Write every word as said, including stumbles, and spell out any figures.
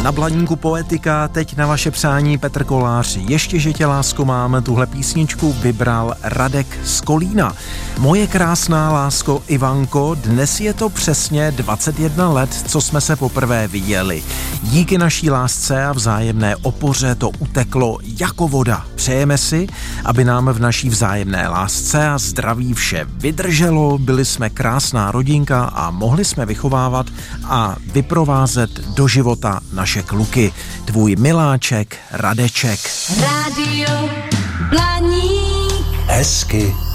Na Blaníku Poetika teď na vaše přání Petr Kolář. Ještě, že tě, lásko, mám, tuhle písničku vybral Radek z Kolína. Moje krásná lásko Ivanko, dnes je to přesně dvacet jedna let, co jsme se poprvé viděli. Díky naší lásce a vzájemné opoře to uteklo jako voda. Přejeme si, aby nám v naší vzájemné lásce a zdraví vše vydrželo, byli jsme krásná rodinka a mohli jsme vychovávat a vyprovázet do života naše kluky. Tvůj miláček Radeček. Rádio Blaník. Hezky